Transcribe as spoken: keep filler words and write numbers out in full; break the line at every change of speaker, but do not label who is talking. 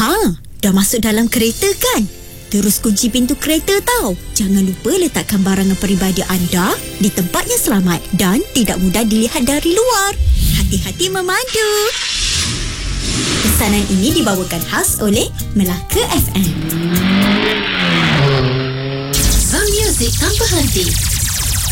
Ha, dah masuk dalam kereta kan? Terus kunci pintu kereta tau. Jangan lupa letakkan barangan peribadi anda di tempat yang selamat dan tidak mudah dilihat dari luar. Hati-hati memandu. Pesanan ini dibawakan khas oleh Melaka F M.
Music tanpa henti.